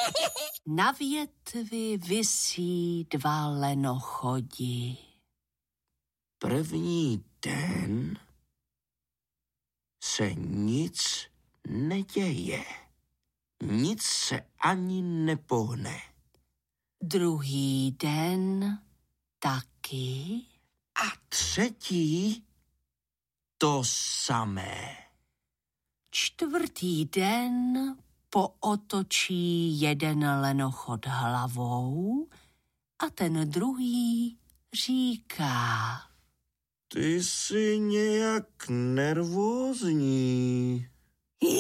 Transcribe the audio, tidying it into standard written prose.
Na větvi visí 2 lenochodi. První den se nic neděje. Nic se ani nepohne. Druhý den taky. A třetí to samé. Čtvrtý den pootočí jeden lenochod hlavou a ten druhý říká: Ty jsi nějak nervózní.